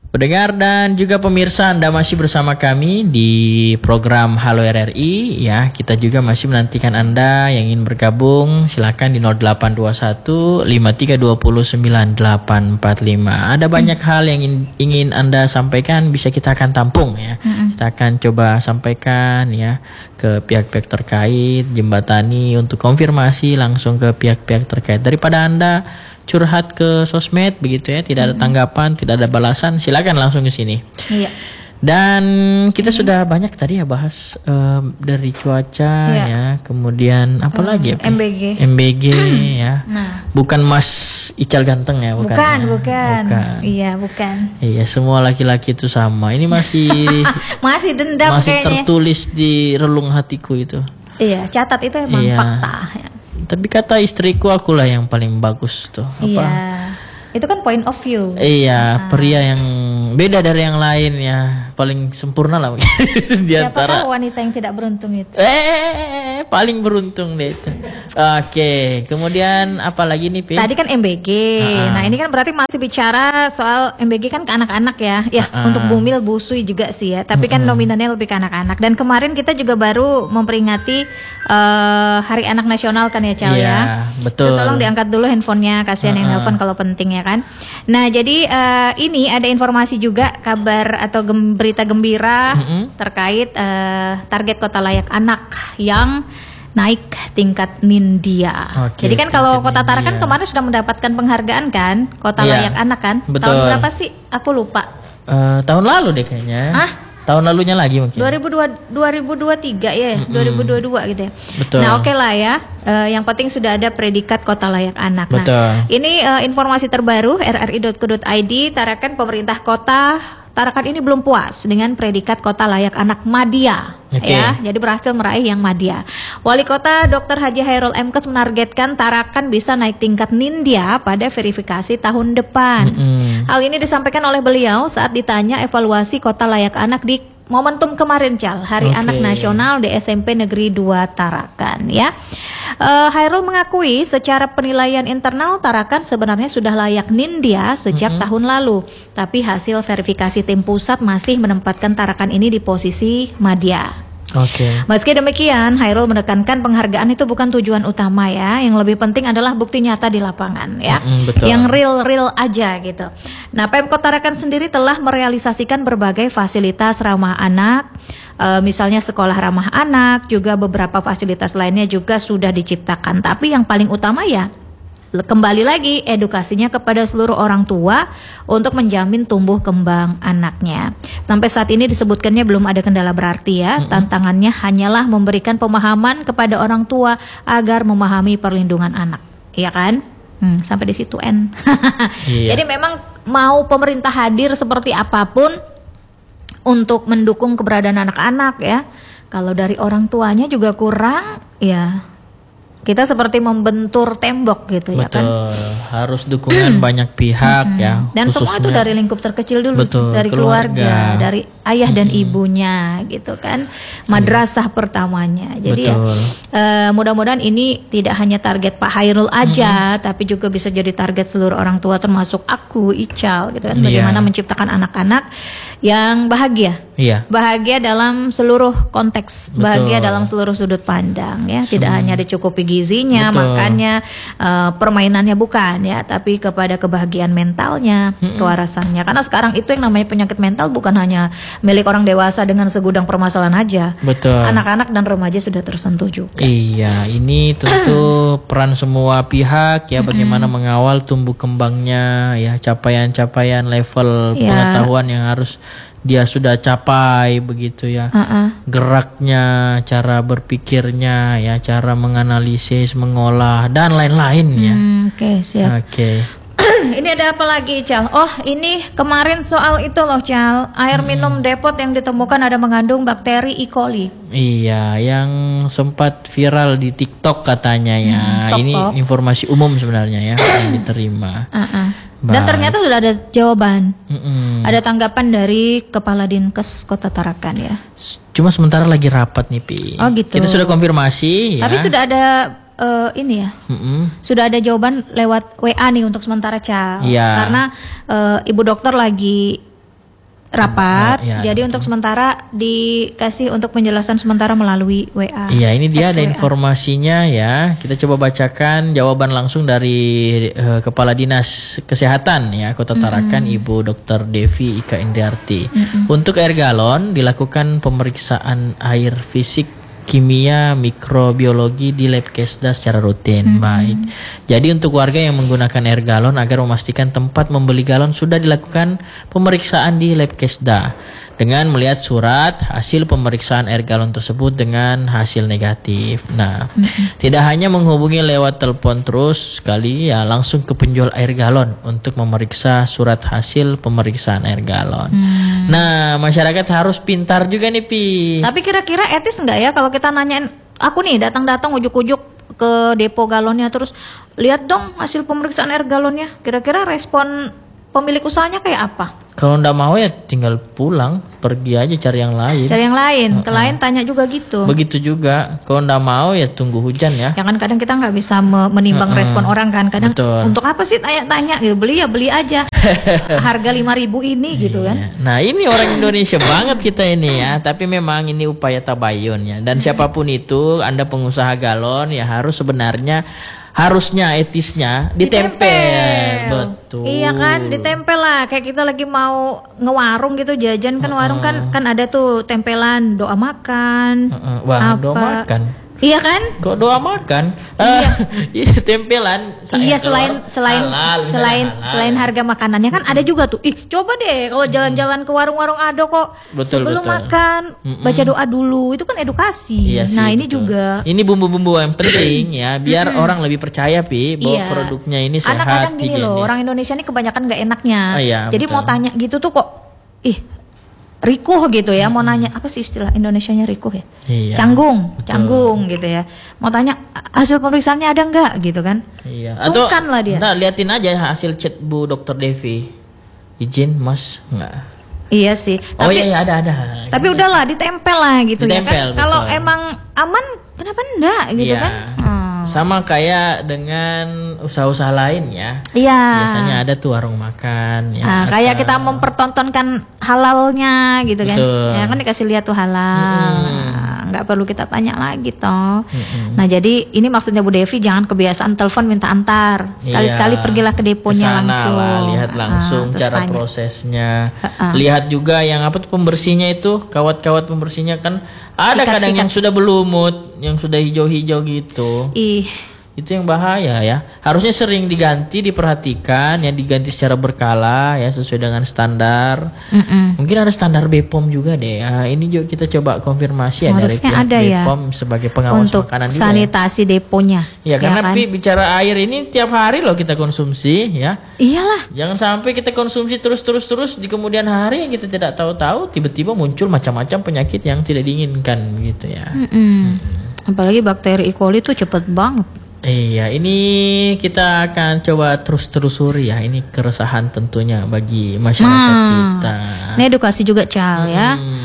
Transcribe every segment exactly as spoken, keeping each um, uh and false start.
Pendengar dan juga pemirsa, Anda masih bersama kami di program Halo R R I ya. Kita juga masih menantikan Anda yang ingin bergabung. Silakan di nol delapan dua satu lima tiga dua nol sembilan delapan empat lima. Ada banyak hmm. hal yang ingin, ingin Anda sampaikan, bisa kita akan tampung ya. Hmm. Kita akan coba sampaikan ya ke pihak-pihak terkait, jembatani untuk konfirmasi langsung ke pihak-pihak terkait. Daripada Anda curhat ke sosmed begitu ya, tidak ada tanggapan, tidak ada balasan, silakan langsung ke sini. Iya. Dan kita hmm. sudah banyak tadi ya bahas um, dari cuaca iya. ya, kemudian apa um, lagi ya? M B G. M B G ya. Nah. Bukan Mas Ical ganteng ya, bukan. Bukan, ya? bukan. bukan. Iya, bukan. Iya, semua laki-laki itu sama. Ini masih masih dendam masih kayaknya. Tertulis di relung hatiku itu. Iya, catat itu emang iya. fakta ya. Tapi kata istriku, akulah yang paling bagus tuh. Apa? Iya. Itu kan point of view. Iya, nah. Pria yang beda dari yang lain ya, paling sempurna lah. Siapakah wanita yang tidak beruntung itu? Eh, paling beruntung deh itu. Oke, kemudian apa lagi nih, Pi? Tadi kan M B G. Uh-uh. Nah, ini kan berarti masih bicara soal M B G kan ke anak-anak ya. Ya, uh-uh. untuk Bumil, Busui juga sih ya. Tapi kan uh-uh. nominalnya lebih ke anak-anak. Dan kemarin kita juga baru memperingati uh, Hari Anak Nasional kan ya, Cal yeah, ya. Betul. Itu tolong diangkat dulu handphonenya, kasihan uh-uh. yang nelpon kalau penting ya kan. Nah, jadi uh, ini ada informasi juga, kabar atau gem- berita gembira uh-uh. terkait uh, target kota layak anak yang naik tingkat Nindya. Oke, jadi kan kalau Kota Tarakan kemarin sudah mendapatkan penghargaan kan, kota yeah. layak anak kan. Betul. Tahun berapa sih? Aku lupa. Uh, tahun lalu deh kayaknya. Ah? Tahun lalunya lagi mungkin. dua ribu dua puluh tiga ya, mm-hmm. dua ribu dua puluh dua gitu ya. Betul. Nah, oke okay lah ya. Uh, yang penting sudah ada predikat kota layak anak. Betul. Nah, ini uh, informasi terbaru r r i dot co dot i d. Tarakan pemerintah kota Tarakan ini belum puas dengan predikat kota layak anak Madya. Okay. Ya, jadi berhasil meraih yang Madya. Wali Kota Doktor Haji Hairul Emkes menargetkan Tarakan bisa naik tingkat Nindya pada verifikasi tahun depan. Mm-hmm. Hal ini disampaikan oleh beliau saat ditanya evaluasi kota layak anak di momentum kemarin, Cal, Hari okay. Anak Nasional di S M P Negeri dua Tarakan ya. Uh, Hairul mengakui secara penilaian internal Tarakan sebenarnya sudah layak Nindya sejak mm-hmm. tahun lalu, tapi hasil verifikasi tim pusat masih menempatkan Tarakan ini di posisi Madya. Oke. Okay. Meski demikian, Hairul menekankan penghargaan itu bukan tujuan utama ya. Yang lebih penting adalah bukti nyata di lapangan ya. Mm, betul. Yang real-real aja gitu. Nah, Pemkot Tarakan sendiri telah merealisasikan berbagai fasilitas ramah anak, e, misalnya sekolah ramah anak, juga beberapa fasilitas lainnya juga sudah diciptakan. Tapi yang paling utama ya, kembali lagi edukasinya kepada seluruh orang tua untuk menjamin tumbuh kembang anaknya. Sampai saat ini disebutkannya belum ada kendala berarti ya. Mm-hmm. Tantangannya hanyalah memberikan pemahaman kepada orang tua agar memahami perlindungan anak. Iya kan? Hmm, sampai di situ N. Iya. Jadi memang mau pemerintah hadir seperti apapun untuk mendukung keberadaan anak-anak ya. Kalau dari orang tuanya juga kurang ya, kita seperti membentur tembok gitu. Betul, ya kan. Betul, harus dukungan banyak pihak hmm. ya. Dan semua itu dari lingkup terkecil dulu. Betul, dari keluarga, keluarga, dari ayah dan hmm. ibunya gitu kan. Madrasah hmm. pertamanya. Jadi Betul. ya uh, mudah-mudahan ini tidak hanya target Pak Hairul aja, hmm. tapi juga bisa jadi target seluruh orang tua termasuk aku, Ical gitu kan. Bagaimana yeah. menciptakan anak-anak yang bahagia. Iya. Bahagia dalam seluruh konteks, Betul. bahagia dalam seluruh sudut pandang ya. Tidak Sem- hanya dicukupi gizinya, Betul. makannya, uh, permainannya bukan ya, tapi kepada kebahagiaan mentalnya, mm-mm. kewarasannya. Karena sekarang itu yang namanya penyakit mental bukan hanya milik orang dewasa dengan segudang permasalahan aja. Betul. Anak-anak dan remaja sudah tersentuh juga. Iya, ini tentu peran semua pihak ya, bagaimana mm-hmm. mengawal tumbuh kembangnya ya, capaian-capaian level ya. pengetahuan yang harus dia sudah capai begitu ya. Uh-uh. Geraknya, cara berpikirnya ya, cara menganalisis, mengolah dan lain-lain ya. Hmm, Oke, okay, siap. Oke. Okay. Ini ada apa lagi, Cal? Oh, ini kemarin soal itu loh, Cal. Air hmm. minum depot yang ditemukan ada mengandung bakteri E. coli. Iya, yang sempat viral di TikTok katanya ya. Hmm, ini informasi umum sebenarnya ya yang diterima. Uh-uh. Dan ternyata sudah ada jawaban. Mm-mm. Ada tanggapan dari Kepala Dinkes Kota Tarakan ya. Cuma sementara lagi rapat nih, Pi. Oh gitu. Kita sudah konfirmasi ya. Tapi sudah ada uh, ini ya. Mm-mm. Sudah ada jawaban lewat W A nih untuk sementara, Cal. Iya. Karena uh, Ibu dokter lagi rapat. Uh, ya, Jadi betul. untuk sementara dikasih untuk penjelasan sementara melalui W A. Iya, ini dia Teks ada W A. informasinya ya. Kita coba bacakan jawaban langsung dari uh, Kepala Dinas Kesehatan ya Kota Tarakan, mm-hmm. Ibu Dokter Devi Ika Indriarti. Mm-hmm. Untuk air galon dilakukan pemeriksaan air fisik, kimia, mikrobiologi di lab Kesda secara rutin. Hmm. Baik. Jadi untuk warga yang menggunakan air galon agar memastikan tempat membeli galon sudah dilakukan pemeriksaan di lab Kesda dengan melihat surat hasil pemeriksaan air galon tersebut dengan hasil negatif. Nah, hmm. tidak hanya menghubungi lewat telepon terus sekali ya, langsung ke penjual air galon untuk memeriksa surat hasil pemeriksaan air galon. Hmm. Nah, masyarakat harus pintar juga nih, Pi. Tapi kira-kira etis nggak ya kalau kita nanyain, aku nih datang-datang ujuk-ujuk ke depo galonnya terus lihat dong hasil pemeriksaan air galonnya. Kira-kira respon pemilik usahanya kayak apa? Kalau ndak mau ya tinggal pulang, pergi aja cari yang lain. Cari yang lain, uh-uh. ke lain tanya juga gitu. Begitu juga. Kalau ndak mau ya tunggu hujan ya. Ya kan kadang kita nggak bisa me- menimbang uh-uh. respon orang kan. Kadang Betul. Untuk apa sih tanya-tanya gitu, beli ya beli aja. Harga lima ribu ini gitu kan. Nah ini orang Indonesia banget kita ini ya. Tapi memang ini upaya tabayun ya. Dan siapapun itu, Anda pengusaha galon ya harus sebenarnya harusnya etisnya ditempel. ditempel. Betul. Iya kan, ditempel lah. Kayak kita lagi mau ngewarung gitu, jajan kan, uh-uh. warung kan kan ada tuh tempelan doa makan. Uh-uh. Wah, apa. doa makan. Iya kan? Kok doa makan? Iya. Uh, tempelan. Iya, selain selain halal, selain halal. selain harga makanannya kan ada juga tuh. Ih, coba deh kalau jalan-jalan ke warung-warung Ado kok betul, sebelum betul. makan Mm-mm. baca doa dulu. Itu kan edukasi. Iya sih, nah, ini betul. juga. Ini bumbu-bumbu yang penting ya, biar orang lebih percaya, Pi, bahwa iya. produknya ini sehat. Kadang-kadang gini higienis. loh, orang Indonesia ini kebanyakan nggak enaknya. Oh, iya, Jadi betul. mau tanya gitu tuh kok, ih, rikuh gitu ya, hmm. mau nanya apa sih istilah Indonesianya rikuh ya? Iya, canggung, betul. canggung gitu ya. Mau tanya hasil pemeriksaannya ada nggak gitu kan? Iya. Sungkan lah dia. Nah, liatin aja hasil chat Bu Dokter Devi. Izin, Mas? Enggak. Iya sih. Oh tapi, iya, iya ada ada. Tapi udahlah ditempel lah gitu ditempel, ya kan. Kalau emang aman, kenapa enggak gitu iya. kan? Hmm. Sama kayak dengan usaha-usaha lain ya. Iya. Biasanya ada tuh warung makan ya. Nah, kayak kita mempertontonkan halalnya gitu kan. Betul. Ya kan dikasih lihat tuh halal. Hmm. Nggak perlu kita tanya lagi toh. Hmm. Nah, jadi ini maksudnya Bu Devi jangan kebiasaan telepon minta antar. Sekali-sekali iya. pergilah ke deponya Kesana langsung. Lah, lihat langsung ah, cara tanya. prosesnya. Uh-uh. Lihat juga yang apa tuh pembersihnya itu, kawat-kawat pembersihnya kan ada sikat, kadang sikat. Yang sudah berlumut, yang sudah hijau-hijau gitu. Ih, itu yang bahaya ya. Harusnya sering diganti, diperhatikan, ya diganti secara berkala ya sesuai dengan standar. Mm-mm. Mungkin ada standar B P O M juga deh. Ya, ini juga kita coba konfirmasi ya dari pihak ada B P O M ya, sebagai pengawas untuk makanan juga. sanitasi ya. Deponya. Ya, ya karena kan? Pi, bicara air ini tiap hari loh kita konsumsi ya. Iyalah. Jangan sampai kita konsumsi terus-terus-terus di kemudian hari kita tidak tahu-tahu tiba-tiba muncul macam-macam penyakit yang tidak diinginkan gitu ya. Mm-mm. Mm-mm. Apalagi bakteri E. coli itu cepet banget. Iya, ini kita akan coba terus telusuri ya. Ini keresahan tentunya bagi masyarakat nah, kita. Ini edukasi juga Cal hmm. ya.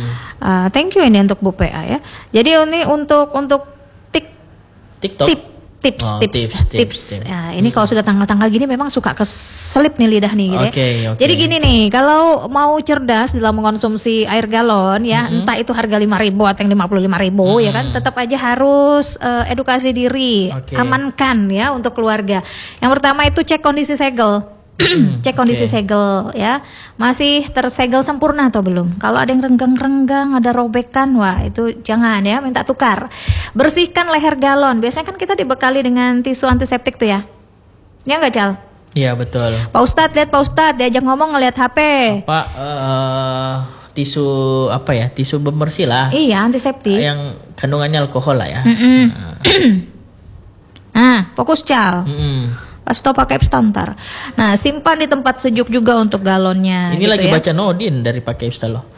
Uh, thank you ini untuk Bu P A ya. Jadi ini untuk untuk tik TikTok. Tip, tips, oh, tips, tips, tips, tips. tips. Nah, ini hmm. kalau sudah tanggal-tanggal gini memang suka keselip nih lidah nih gitu okay, ya. Okay. Jadi gini nih, kalau mau cerdas dalam mengkonsumsi air galon ya, mm-hmm. entah itu harga lima ribu atau yang lima puluh lima ribu mm-hmm. ya kan, tetap aja harus uh, edukasi diri, okay. amankan ya untuk keluarga. Yang pertama itu cek kondisi segel. Cek kondisi okay. segel ya, masih tersegel sempurna atau belum. Kalau ada yang renggang-renggang, ada robekan, wah itu jangan ya, minta tukar. Bersihkan leher galon. Biasanya kan kita dibekali dengan tisu antiseptik tuh ya. Ya nggak Cal? Iya betul. Pak Ustadz lihat Pak Ustadz diajak ngomong ngelihat H P. Pak uh, tisu apa ya? Tisu pembersih lah. Iya antiseptik. Yang kandungannya alkohol lah ya. Nah, nah fokus Cal. Mm-mm. Pas tau pakai Epstantar. Nah, simpan di tempat sejuk juga untuk galonnya. Ini gitu lagi ya. baca Nodin dari pakai Epstal loh.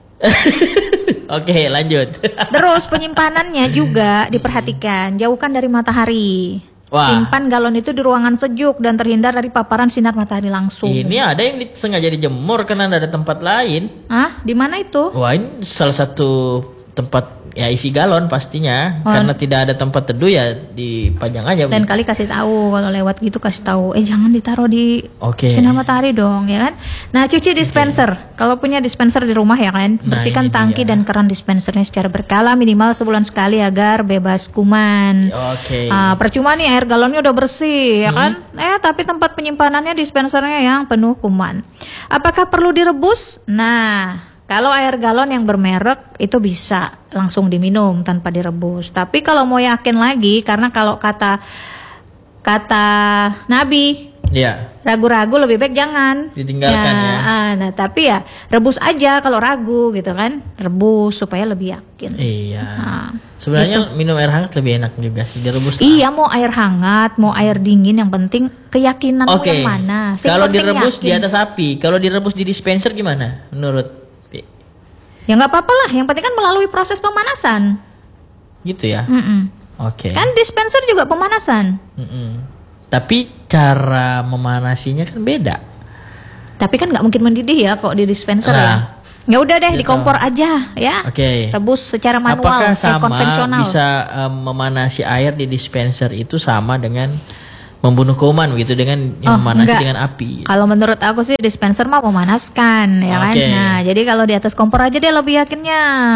Oke, lanjut. Terus penyimpanannya juga diperhatikan, jauhkan dari matahari. Wah. Simpan galon itu di ruangan sejuk dan terhindar dari paparan sinar matahari langsung. Ini ada yang sengaja dijemur karena ada tempat lain. Ah, di mana itu? Wah, ini salah satu tempat ya isi galon pastinya, Oh. karena tidak ada tempat teduh ya dipajang aja. Dan kali kasih tahu kalau lewat gitu, kasih tahu, eh jangan ditaruh di Oke. sinar matahari dong, ya kan. Nah, cuci dispenser. Kalau punya dispenser di rumah ya kan, bersihkan ini tangki dia. dan keran dispensernya secara berkala minimal sebulan sekali agar bebas kuman. Oke. Ah, percuma nih air galonnya udah bersih, ya Hmm. kan? Eh, tapi tempat penyimpanannya dispensernya yang penuh kuman. Apakah perlu direbus? Nah, kalau air galon yang bermerek itu bisa langsung diminum tanpa direbus. Tapi kalau mau yakin lagi, karena kalau kata kata Nabi, Ya, ragu-ragu lebih baik jangan. Ditinggalkan ya. ah, nah, tapi ya rebus aja kalau ragu gitu kan. Rebus supaya lebih yakin. iya. Nah, Sebenarnya minum air hangat lebih enak juga sih, direbus. Iya, mau air hangat, mau air dingin, yang penting keyakinanmu Oke. yang mana. Sing Kalau penting direbus di yakin. atas api, kalau direbus di dispenser gimana menurut Pi? Ya nggak apa-apa lah, yang penting kan melalui proses pemanasan. Gitu ya? Mm-mm. Oke. Kan dispenser juga pemanasan. Mm-mm. Tapi cara memanasinya kan beda. Tapi kan nggak mungkin mendidih ya kok di dispenser Nah. ya. Ya udah deh, Gitu. di kompor aja ya. Oke. Rebus secara manual Apakah kayak sama konvensional. bisa em, memanasi air di dispenser itu sama dengan membunuh kuman begitu, dengan Oh, memanasi enggak. dengan api? Kalau menurut aku sih dispenser mah memanaskan ya kan. Oke. Nah, jadi kalau di atas kompor aja deh lebih yakinnya.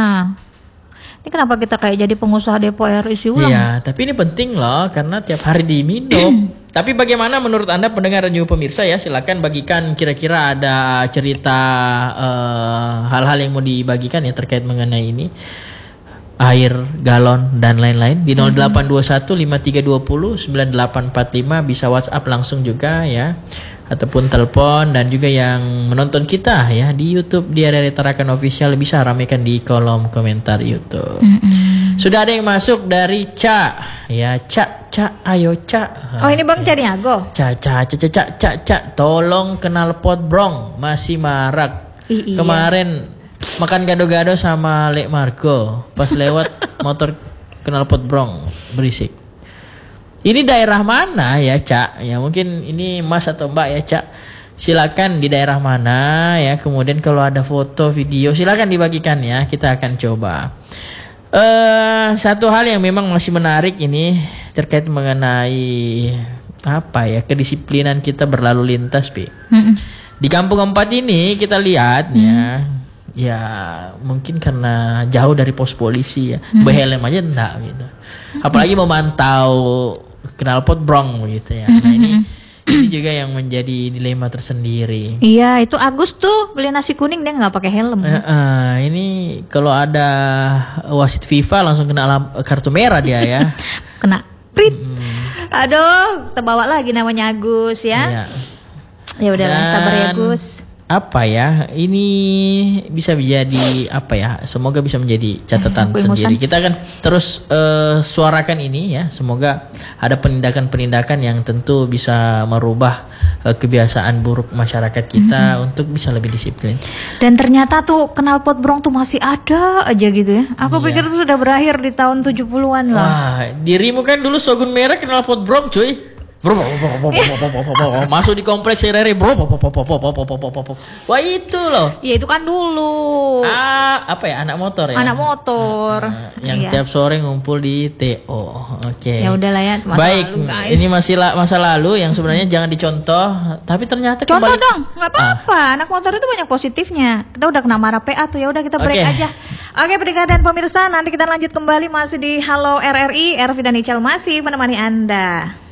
Ini kenapa kita kayak jadi pengusaha depo air isi ulang? Iya, tapi ini penting loh karena tiap hari diminum. Tapi bagaimana menurut Anda pendengar dan juga pemirsa ya, silakan bagikan kira-kira ada cerita eh, hal-hal yang mau dibagikan ya terkait mengenai ini. Air galon dan lain-lain di nol delapan dua satu lima tiga dua nol sembilan delapan empat lima, bisa WhatsApp langsung juga ya, ataupun telepon, dan juga yang menonton kita ya di YouTube di R R I Tarakan Official bisa ramekan di kolom komentar YouTube. Sudah ada yang masuk dari Ca ya, Ca Ca ayo Ca. Oh, ini Bang Caniago. Ca Ca Ca Ca Ca Ca, Ca. Tolong kenal pot brong masih marak. I- iya. Kemarin makan gado-gado sama Lek Margo pas lewat motor kenal pot brong berisik. Ini daerah mana ya, Cak? Ya mungkin ini Mas atau Mbak ya, Cak. Silakan di daerah mana ya. Kemudian kalau ada foto, video silakan dibagikan ya. Kita akan coba. Eh satu hal yang memang masih menarik ini terkait mengenai apa ya, kedisiplinan kita berlalu lintas, Pi. Mm-mm. Di kampung empat ini kita lihat ya, ya mungkin karena jauh dari pos polisi ya, behelm aja enggak gitu. Apalagi memantau knalpot brong begitu ya. Nah ini ini juga yang menjadi dilema tersendiri. Iya, itu Agus tuh beli nasi kuning dia nggak pakai helm. Eh, eh, ini kalau ada wasit FIFA langsung kena lamp- kartu merah dia ya. Kena prit. Aduh, terbawa lagi namanya Agus ya. Iya. Ya udahlah, sabar ya Dan Gus. Apa ya, ini bisa menjadi apa ya, semoga bisa menjadi catatan Eh, aku sendiri. emosan. Kita akan terus eh, suarakan ini ya, semoga ada penindakan-penindakan yang tentu bisa merubah eh, kebiasaan buruk masyarakat kita untuk bisa lebih disiplin. Dan ternyata tuh knalpot brong tuh masih ada aja gitu ya. Aku Iya. pikir itu sudah berakhir di tahun tujuh puluhan lah. Wah, dirimu kan dulu Shogun merah kenal pot brong cuy. Bro, bro, bro, bro, bro, bro, bro, bro, bro. Masuk di kompleks R R I, bro, bro, bro, bro, bro, bro, bro, bro, bro, bro. Wah itu loh. Ya itu kan dulu. Ah, apa ya, anak motor ya? Anak motor. Ah, yang Iya. tiap sore ngumpul di T O. Oke. Ya udahlah ya, masa Baik, lalu, guys. ini masih la- masa lalu yang sebenarnya jangan dicontoh, tapi ternyata Contoh kembali. dong, nggak apa-apa. Anak motor itu banyak positifnya. Kita udah kena marah P A tuh, ya udah kita break Oke. aja. Oke, pendengar dan pemirsa, nanti kita lanjut kembali masih di Halo R R I. Ervi dan Ical masih menemani Anda.